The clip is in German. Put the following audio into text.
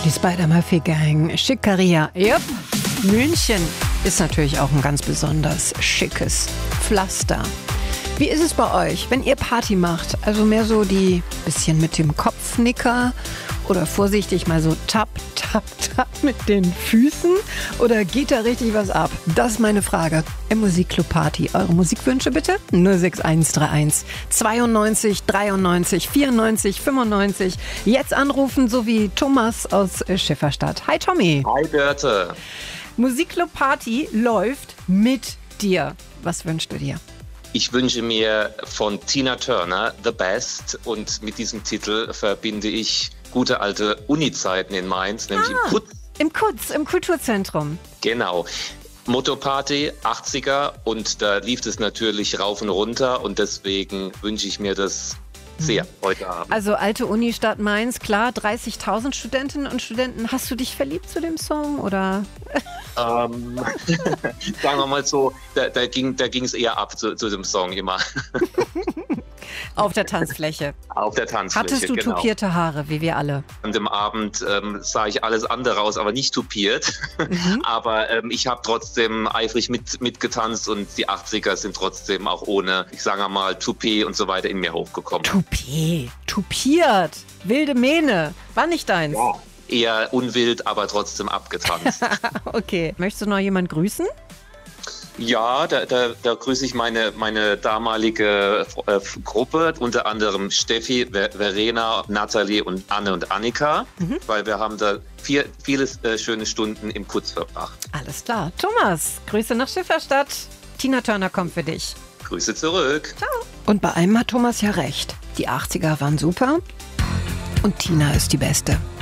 Die Spider-Murphy Gang, Schickeria. Yep. München ist natürlich auch ein ganz besonders schickes Pflaster. Wie ist es bei euch, wenn ihr Party macht? Also mehr so die bisschen mit dem Kopfnicker oder vorsichtig mal so tap, tap, tap mit den Füßen? Oder geht da richtig was ab? Das ist meine Frage im Musikclub Party. Eure Musikwünsche bitte? 06131 92 93 94 95. Jetzt anrufen, so wie Thomas aus Schifferstadt. Hi Tommy. Hi Birte. Musikclub Party läuft mit dir. Was wünschst du dir? Ich wünsche mir von Tina Turner The Best und mit diesem Titel verbinde ich gute alte Uni-Zeiten in Mainz, nämlich im Kutz. Im Kutz, im Kulturzentrum. Genau. Motto-Party, 80er und da lief es natürlich rauf und runter und deswegen wünsche ich mir das sehr heute Abend. Also alte Uni-Stadt Mainz, klar, 30.000 Studentinnen und Studenten. Hast du dich verliebt zu dem Song oder? Sagen wir mal so, da ging es eher ab zu dem Song immer. Auf der Tanzfläche. Auf der Tanzfläche, Hattest du genau. tupierte Haare, wie wir alle? An dem Abend sah ich alles andere aus, aber nicht tupiert. Aber ich habe trotzdem eifrig mitgetanzt und die 80er sind trotzdem auch ohne, ich sage mal, Toupet und so weiter in mir hochgekommen. Toupet, tupiert, wilde Mähne, war nicht deins? Ja. Eher unwild, aber trotzdem abgetanzt. Okay, möchtest du noch jemanden grüßen? Ja, da grüße ich meine damalige Gruppe, unter anderem Steffi, Verena, Nathalie und Anne und Annika, weil wir haben da viele schöne Stunden im Kutz verbracht. Alles klar. Thomas, Grüße nach Schifferstadt. Tina Turner kommt für dich. Grüße zurück. Ciao. Und bei einem hat Thomas ja recht. Die 80er waren super und Tina ist die Beste.